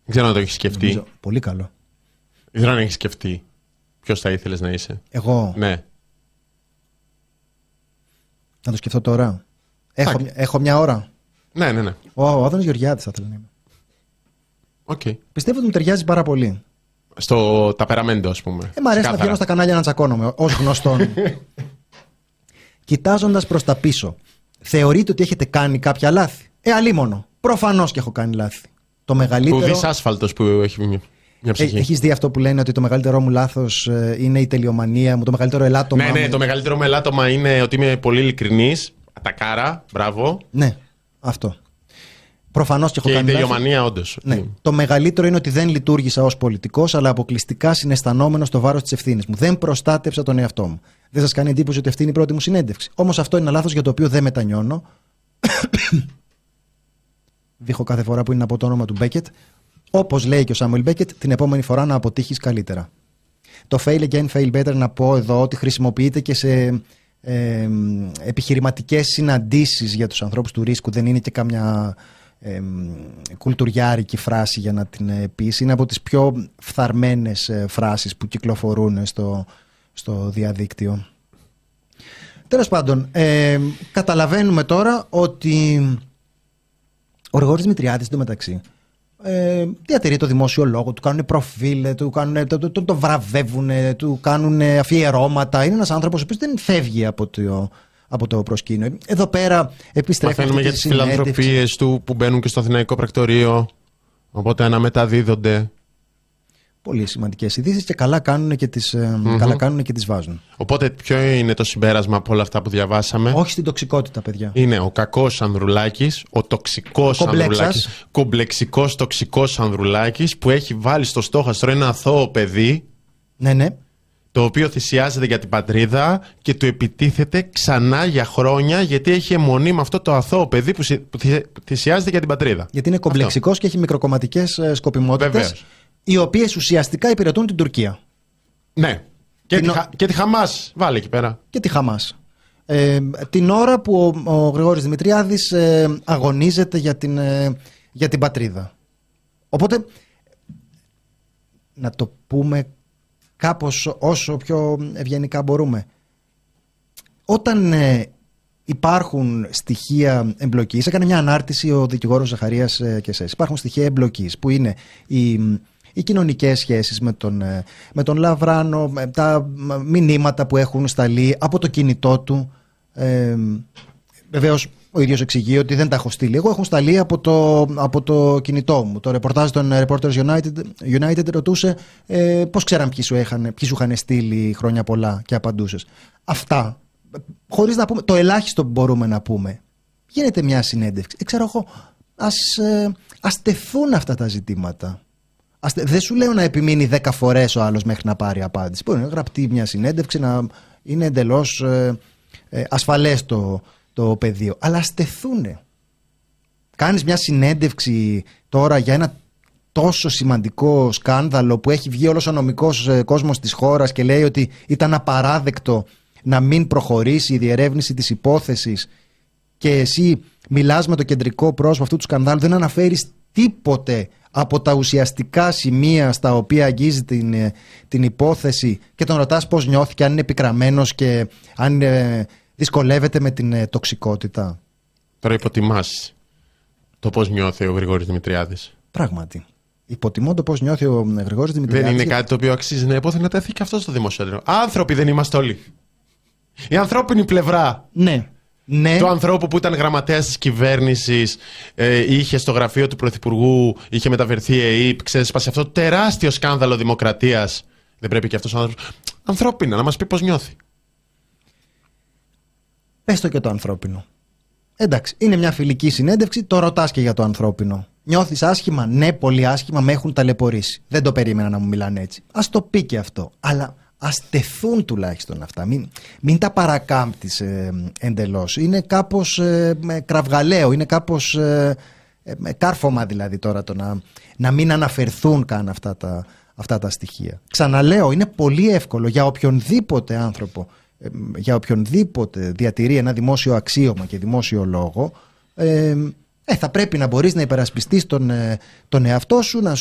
Δεν ξέρω αν το έχεις σκεφτεί. Νομίζω, πολύ καλό. Δεν ξέρω αν έχεις σκεφτεί ποιος θα ήθελες να είσαι. Εγώ. Ναι. Να το σκεφτώ τώρα. Έχω μια ώρα. Ναι. Ο Άδωνης Γεωργιάδης θα ήθελα να είμαι. Okay. Πιστεύω ότι μου ταιριάζει πάρα πολύ. Στο ταπεραμέντο, ας πούμε. Μ' αρέσει να βγαίνω στα κανάλια να τσακώνομαι, ως γνωστόν. Κοιτάζοντας προς τα πίσω, θεωρείτε ότι έχετε κάνει κάποια λάθη? Αλίμονο. Προφανώς και έχω κάνει λάθη. Το μεγαλύτερο. Που δεις άσφαλτος που έχει μια ψυχή. Έχεις δει αυτό που λένε ότι το μεγαλύτερό μου λάθος είναι η τελειομανία μου, το μεγαλύτερο ελάττωμα. Ναι, το μεγαλύτερο μου ελάττωμα είναι ότι είμαι πολύ ειλικρινής. Ατακάρα, μπράβο. Ναι, αυτό. Προφανώς και έχω κάνει λάθη. Και η τελειομανία, όντως. Ναι. Το μεγαλύτερο είναι ότι δεν λειτουργήσα ως πολιτικός, αλλά αποκλειστικά συναισθανόμενος στο βάρος της ευθύνης μου. Δεν προστάτευσα τον εαυτό μου. Δεν σας κάνει εντύπωση ότι αυτή είναι η πρώτη μου συνέντευξη? Όμως αυτό είναι ένα λάθος για το οποίο δεν μετανιώνω. Βήχω κάθε φορά που είναι από το όνομα του Μπέκετ. Όπως λέει και ο Σάμουελ Μπέκετ, την επόμενη φορά να αποτύχεις καλύτερα. Το fail again, fail better, να πω εδώ ότι χρησιμοποιείται και σε επιχειρηματικές συναντήσεις για τους ανθρώπους του ρίσκου. Δεν είναι και κάμια κουλτουριάρικη φράση για να την πεις. Είναι από τις πιο φθαρμένες φράσεις που κυκλοφορούν στο διαδίκτυο. Τέλος πάντων, καταλαβαίνουμε τώρα ότι ο Γρηγόρης Δημητριάδης εντωμεταξύ διατηρεί το δημόσιο λόγο, του κάνουν προφίλ, το βραβεύουν, του κάνουν αφιερώματα. Είναι ένας άνθρωπος που δεν φεύγει από το προσκήνιο. Εδώ πέρα επιστρέφει. Μαθαίνουμε για τις φιλανθρωπίες του που μπαίνουν και στο Αθηναϊκό Πρακτορείο, οπότε αναμεταδίδονται. Πολύ σημαντικές ειδήσεις και καλά κάνουν και τις βάζουν. Οπότε ποιο είναι το συμπέρασμα από όλα αυτά που διαβάσαμε? Όχι στην τοξικότητα, παιδιά. Είναι ο κακός Ανδρουλάκης, ο τοξικός Ανδρουλάκης, κομπλεξικός τοξικός Ανδρουλάκης, που έχει βάλει στο στόχαστρο ένα αθώο παιδί. Ναι. Το οποίο θυσιάζεται για την πατρίδα και του επιτίθεται ξανά για χρόνια, γιατί έχει αιμονή με αυτό το αθώο παιδί που θυσιάζεται για την πατρίδα. Γιατί είναι κομπλεξικός και έχει μικροκομματικές σκοπιμότητες, οι οποίες ουσιαστικά υπηρετούν την Τουρκία. Ναι. Και τη Χαμάς βάλε εκεί πέρα. Και τη Χαμάς. Την ώρα που ο Γρηγόρης Δημητριάδης αγωνίζεται για την πατρίδα. Οπότε, να το πούμε κάπως όσο πιο ευγενικά μπορούμε. Όταν υπάρχουν στοιχεία εμπλοκής, έκανε μια ανάρτηση ο δικηγόρος Ζαχαρίας Κεσές. Υπάρχουν στοιχεία εμπλοκής που είναι οι κοινωνικές σχέσεις με τον Λαβράνο, τα μηνύματα που έχουν σταλεί από το κινητό του. Βεβαίως ο ίδιος εξηγεί ότι δεν τα έχω στείλει. Εγώ έχω σταλεί από το κινητό μου. Το ρεπορτάζ των Reporters United ρωτούσε πώς ξέραν ποιοι σου είχαν στείλει χρόνια πολλά, και απαντούσες. Αυτά, χωρίς να πούμε, το ελάχιστο που μπορούμε να πούμε. Γίνεται μια συνέντευξη. Ξέρω εγώ, ας τεθούν αυτά τα ζητήματα. Δεν σου λέω να επιμείνει 10 φορές ο άλλος μέχρι να πάρει απάντηση. Μπορεί να γραπτεί μια συνέντευξη, να είναι εντελώς ασφαλές το πεδίο. Αλλά ας τεθούνε. Κάνεις μια συνέντευξη τώρα για ένα τόσο σημαντικό σκάνδαλο που έχει βγει όλος ο νομικός κόσμος της χώρας και λέει ότι ήταν απαράδεκτο να μην προχωρήσει η διερεύνηση της υπόθεσης, και εσύ μιλάς με το κεντρικό πρόσωπο αυτού του σκανδάλου, δεν αναφέρεις τίποτε από τα ουσιαστικά σημεία στα οποία αγγίζει την υπόθεση, και τον ρωτάς πώς νιώθει και αν είναι επικραμμένος και αν δυσκολεύεται με την τοξικότητα. Τώρα υποτιμάς το πώς νιώθει ο Γρηγόρης Δημητριάδης. Πράγματι. Υποτιμώ το πώς νιώθει ο Γρηγόρης Δημητριάδης. Δεν είναι κάτι το οποίο αξίζει να υπόθει να τέθει και αυτό στο δημοσιότερο. Άνθρωποι δεν είμαστε όλοι. Η ανθρώπινη πλευρά. Ναι. Του ανθρώπου που ήταν γραμματέας της κυβέρνησης, είχε στο γραφείο του Πρωθυπουργού, είχε μεταφερθεί ΕΕΠ, ξέσπασε αυτό το τεράστιο σκάνδαλο δημοκρατίας. Δεν πρέπει και αυτός ο άνθρωπος ανθρώπινα να μας πει πώς νιώθει? Πες το και το ανθρώπινο. Εντάξει, είναι μια φιλική συνέντευξη, το ρωτάς και για το ανθρώπινο. Νιώθεις άσχημα? Ναι, πολύ άσχημα, με έχουν ταλαιπωρήσει. Δεν το περίμενα να μου μιλάνε έτσι. Ας το πει και αυτό. Αλλά ας τεθούν τουλάχιστον αυτά. Μην τα παρακάμπτεις εντελώς. Είναι κάπως κραυγαλαίο, είναι κάπως κάρφωμα δηλαδή τώρα το να μην αναφερθούν καν αυτά τα στοιχεία. Ξαναλέω, είναι πολύ εύκολο για οποιονδήποτε άνθρωπο, για οποιονδήποτε διατηρεί ένα δημόσιο αξίωμα και δημόσιο λόγο, θα πρέπει να μπορείς να υπερασπιστείς τον εαυτό σου,